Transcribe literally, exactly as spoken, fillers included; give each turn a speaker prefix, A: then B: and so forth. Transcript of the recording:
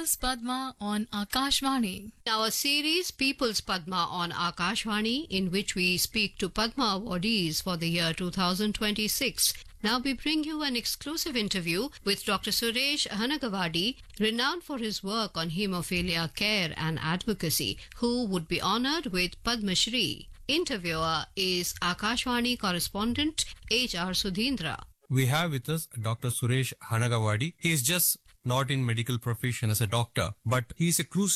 A: People's Padma on Akashvani.
B: Our series People's Padma on Akashvani, in which we speak to Padma awardees for the year two thousand twenty-six. Now we bring you an exclusive interview with Doctor Suresh Hanagawadi, renowned for his work on haemophilia care and advocacy, who would be honored with Padma Shri. Interviewer is Akashvani correspondent H R Sudhindra.
C: We have with us Doctor Suresh Hanagawadi. He is just not in medical profession as a doctor, but he is a crucial